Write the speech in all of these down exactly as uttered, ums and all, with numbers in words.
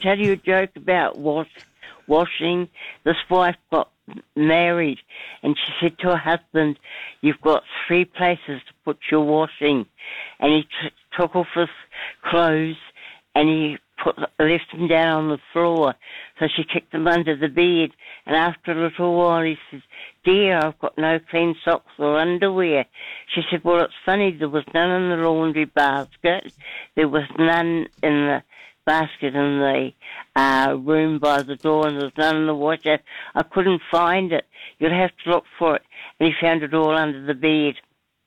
tell you a joke about wash, washing? This wife got married, and she said to her husband, "You've got three places to put your washing." And he t- took off his clothes, and he put left them down on the floor. So she kicked them under the bed, and after a little while he said, "Dear, I've got no clean socks or underwear." She said, "Well, it's funny, there was none in the laundry basket, there was none in the basket in the uh, room by the door, and there was none in the washer. I couldn't find it. You'll have to look for it." And he found it all under the bed.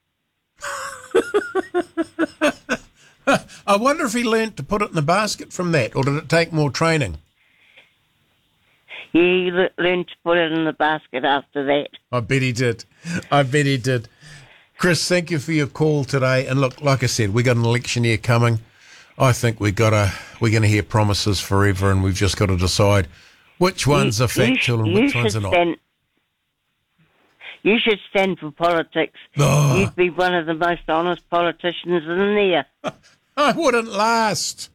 I wonder if he learnt to put it in the basket from that, or did it take more training? Yeah, he le- learned to put it in the basket after that. I bet he did. I bet he did. Chris, thank you for your call today. And look, like I said, we got an election year coming. I think we got to we're going to hear promises forever, and we've just got to decide which ones you, are factual you, and which you ones are not. Stand, you should stand for politics. Oh. You'd be one of the most honest politicians in there. I wouldn't last.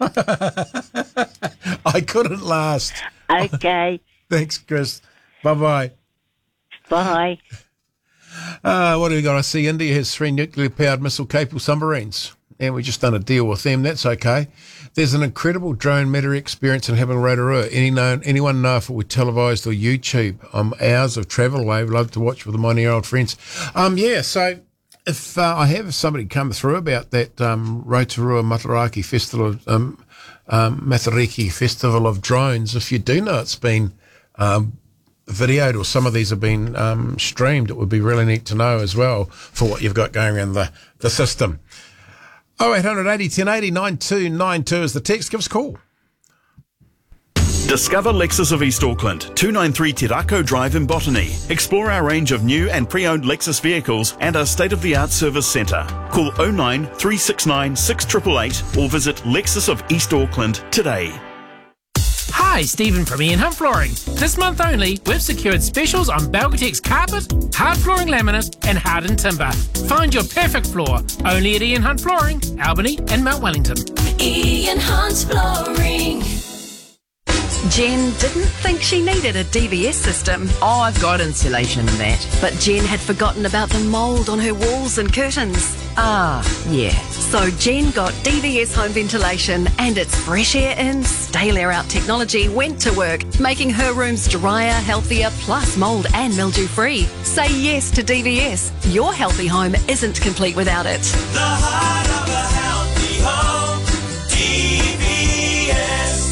I couldn't last. Okay. Thanks, Chris. Bye-bye. Bye. Uh, what do we got? I see India has three nuclear-powered missile-capable submarines, and we just done a deal with them. That's okay. There's an incredible drone meta experience in having Rotorua. Any known, anyone know if it were televised or YouTube? Um, hours of travel away. Love to watch with my nine-year-old friends. Um, yeah, so if uh, I have somebody come through about that um, Rotorua Matariki Festival of, um, um, Matariki Festival of Drones, if you do know it's been um, videoed or some of these have been um, streamed, it would be really neat to know as well for what you've got going around the, the system. oh eight hundred eighty ten eighty nine two nine two is the text. Give us a call. Discover Lexus of East Auckland, two ninety-three Te Rako Drive in Botany. Explore our range of new and pre-owned Lexus vehicles and our state-of-the-art service centre. Call oh nine three six nine six eight eight eight or visit Lexus of East Auckland today. Hi, Stephen from Ian Hunt Flooring. This month only, we've secured specials on Belgatex carpet, hard flooring laminate and hardened timber. Find your perfect floor only at Ian Hunt Flooring, Albany and Mount Wellington. Ian Hunt Flooring. Jen didn't think she needed a D V S system. Oh, I've got insulation and that. But Jen had forgotten about the mould on her walls and curtains. Ah, yeah. So Jen got D V S home ventilation, and its fresh air in, stale air out technology went to work, making her rooms drier, healthier, plus mould and mildew free. Say yes to D V S. Your healthy home isn't complete without it. The heart of a healthy home, D V S.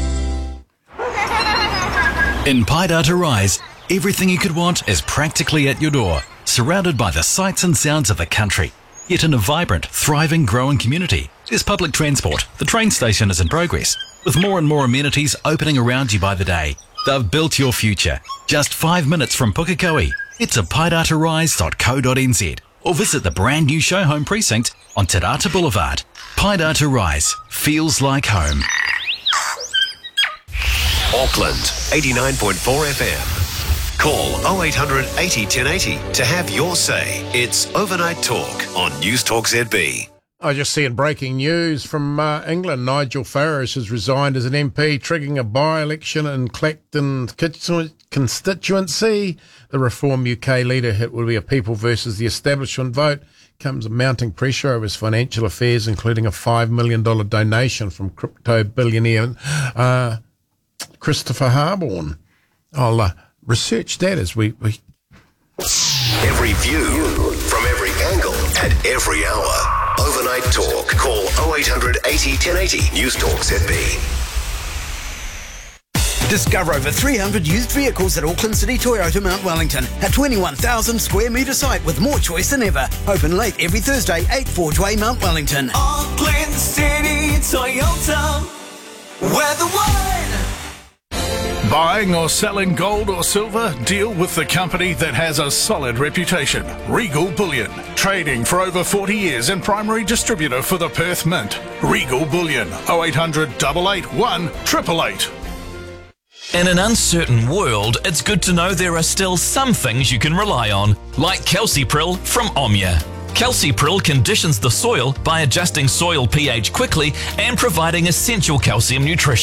In Paidata Rise, everything you could want is practically at your door, surrounded by the sights and sounds of the country. Yet in a vibrant, thriving, growing community, there's public transport. The train station is in progress, with more and more amenities opening around you by the day. They've built your future. Just five minutes from Pukekohe. It's a paidata rise dot co dot n z or visit the brand new show home precinct on Te Rata Boulevard. Paidata Rise feels like home. Auckland, eighty-nine point four F M. Call oh eight hundred eighty ten eighty to have your say. It's Overnight Talk on News Talk Z B. I just see in breaking news from uh, England, Nigel Farage has resigned as an M P, triggering a by-election in Clacton constituency. The Reform U K leader hit will be a people versus the establishment vote. Comes mounting pressure over his financial affairs, including a five million dollars donation from crypto billionaire uh, Christopher Harborne. I'll uh, research that as we, we... Every view, from every angle, at every hour. Overnight Talk. Call oh eight hundred eighty ten eighty. News Talk Z B. Discover over three hundred used vehicles at Auckland City Toyota Mount Wellington. A twenty-one thousand square metre site with more choice than ever. Open late every Thursday, eight Forge Way, Mount Wellington. Auckland City Toyota. We're the one. Buying or selling gold or silver? Deal with the company that has a solid reputation. Regal Bullion. Trading for over forty years and primary distributor for the Perth Mint. Regal Bullion. oh eight hundred eight eight one eight eight eight. In an uncertain world, it's good to know there are still some things you can rely on, like Calcipril from Omnia. Calcipril conditions the soil by adjusting soil pH quickly and providing essential calcium nutrition.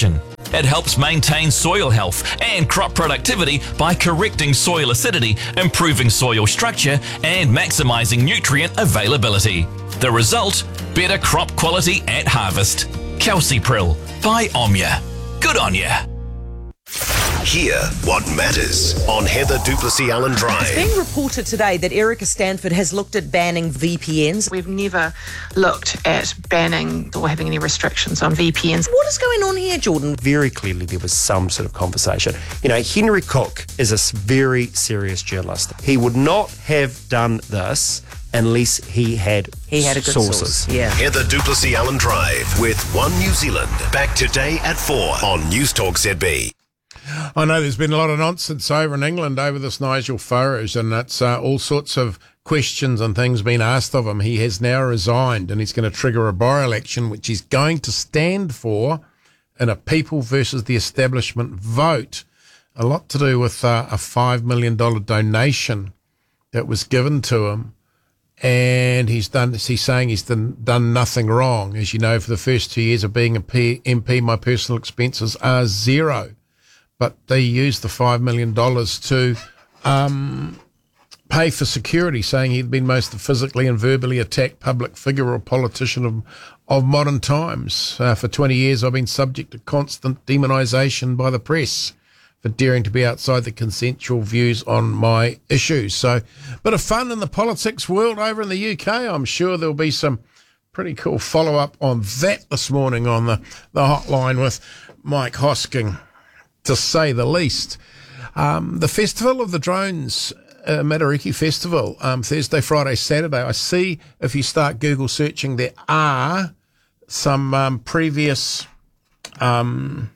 It helps maintain soil health and crop productivity by correcting soil acidity, improving soil structure, and maximising nutrient availability. The result? Better crop quality at harvest. Calcipril by Omnia. Good on ya. Hear what matters on Heather Duplessis Allen Drive. It's being reported today that Erica Stanford has looked at banning V P Ns. We've never looked at banning or having any restrictions on V P Ns. What is going on here, Jordan? Very clearly there was some sort of conversation. You know, Henry Cook is a very serious journalist. He would not have done this unless he had he had a good sources. Source. Yeah. Heather Duplessis Allen Drive with One New Zealand. Back today at four on News Talk Z B. I know there's been a lot of nonsense over in England over this Nigel Farage, and it's uh, all sorts of questions and things being asked of him. He has now resigned, and he's going to trigger a by-election, which he's going to stand for in a people versus the establishment vote. A lot to do with uh, a five million dollars donation that was given to him, and he's done. He's saying he's done, done nothing wrong. As you know, for the first two years of being a M P, my personal expenses are zero. But they used the five million dollars to um, pay for security, saying he'd been most physically and verbally attacked public figure or politician of, of modern times. Uh, for twenty years, I've been subject to constant demonisation by the press for daring to be outside the consensual views on my issues. So, bit of fun in the politics world over in the U K. I'm sure there'll be some pretty cool follow-up on that this morning on the, the hotline with Mike Hosking, to say the least. Um, the Festival of the Drones, uh, Matariki Festival, um, Thursday, Friday, Saturday. I see if you start Google searching, there are some um, previous um,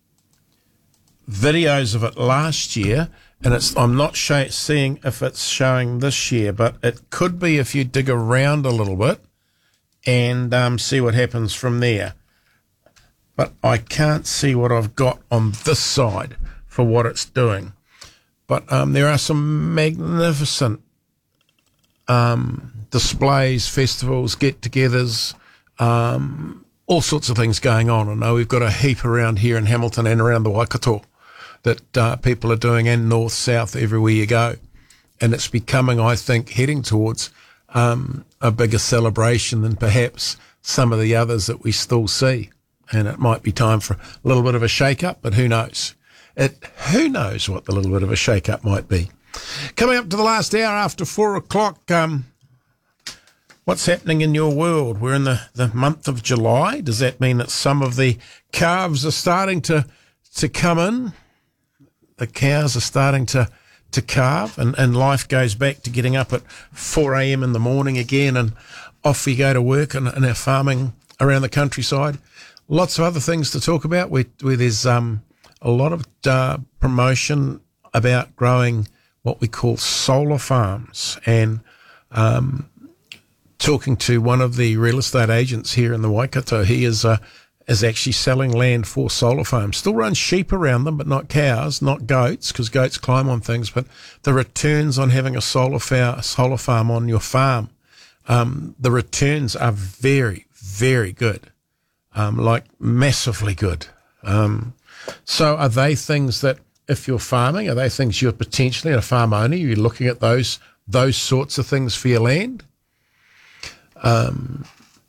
videos of it last year, and it's I'm not sh- seeing if it's showing this year, but it could be if you dig around a little bit and um, see what happens from there. But I can't see what I've got on this side for what it's doing. But um, there are some magnificent um, displays, festivals, get-togethers, um, all sorts of things going on. I know we've got a heap around here in Hamilton and around the Waikato that uh, people are doing, and north, south, everywhere you go. And it's becoming, I think, heading towards um, a bigger celebration than perhaps some of the others that we still see. And it might be time for a little bit of a shake-up, but who knows? It, who knows what the little bit of a shake-up might be? Coming up to the last hour after four o'clock, um, what's happening in your world? We're in the, the month of July. Does that mean that some of the calves are starting to to come in? The cows are starting to, to calve, and, and life goes back to getting up at four a.m. in the morning again, and off we go to work and, and our farming around the countryside. Lots of other things to talk about where, where there's um, a lot of uh, promotion about growing what we call solar farms, and um, talking to one of the real estate agents here in the Waikato. He is uh, is actually selling land for solar farms. Still runs sheep around them, but not cows, not goats, because goats climb on things. But the returns on having a solar, fa- solar farm on your farm, um, the returns are very, very good. Um, like massively good. Um, so are they things that, if you're farming, are they things you're potentially a farm owner, you're looking at those those sorts of things for your land? Um,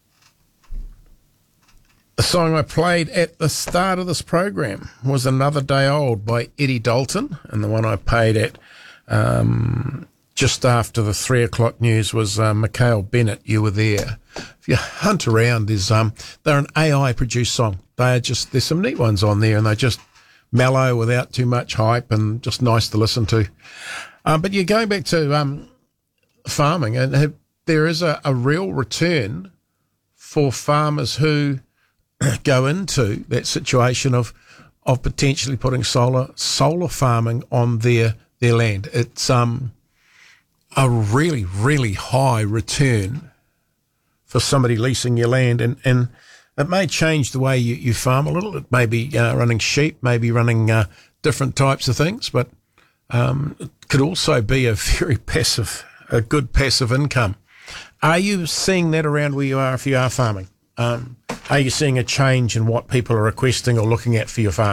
the song I played at the start of this program was Another Day Old by Eddie Dalton, and the one I played at um, just after the three o'clock news was uh, Mikhail Bennett, You Were There. If you hunt around, there's um, they're an A I-produced song. They are just, there's some neat ones on there, and they're just mellow without too much hype and just nice to listen to. Um, but you're going back to um, farming, and have, there is a, a real return for farmers who go into that situation of of potentially putting solar solar farming on their their land. It's um a really, really high return for somebody leasing your land, and, and it may change the way you, you farm a little. It may be uh, running sheep, maybe running uh, different types of things, but um, it could also be a very passive, a good passive income. Are you seeing that around where you are if you are farming? Um, are you seeing a change in what people are requesting or looking at for your farm?